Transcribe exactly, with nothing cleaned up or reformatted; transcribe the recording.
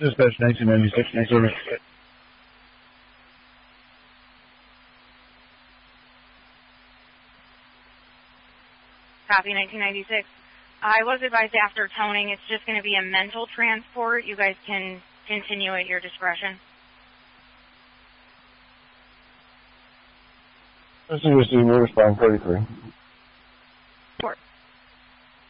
Dispatch nineteen ninety-six, in service. Copy, nineteen ninety-six. I was advised after towing, it's just going to be a mental transport. You guys can continue at your discretion. Let's see, we'll respond thirty-three. Report.